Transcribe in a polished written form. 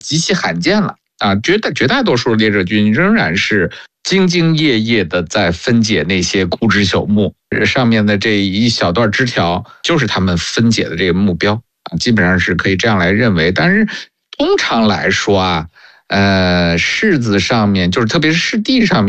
极其罕见了啊！绝大多数猎者军仍然是兢兢业业的在分解那些枯枝朽木，上面的这一小段枝条就是他们分解的这个目标啊，基本上是可以这样来认为。但是通常来说啊，柿子上面就是特别是柿地上面